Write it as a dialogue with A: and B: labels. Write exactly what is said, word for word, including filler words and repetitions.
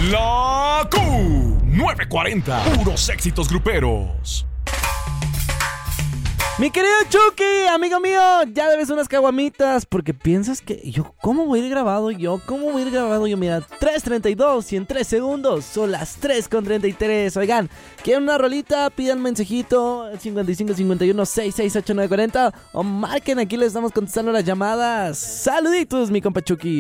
A: La Q novecientos cuarenta, puros éxitos gruperos.
B: Mi querido Chucky, amigo mío, ya debes unas caguamitas. Porque piensas que yo, ¿cómo voy a ir grabado yo? ¿Cómo voy a ir grabado yo? Mira, tres treinta y dos y en tres segundos son las tres con treinta y tres. Oigan, ¿quieren una rolita? Pidan mensajito cincuenta y cinco cincuenta y uno sesenta y seis ochenta y nueve cuarenta o marquen, aquí les estamos contestando las llamadas. Saluditos, mi compa Chucky.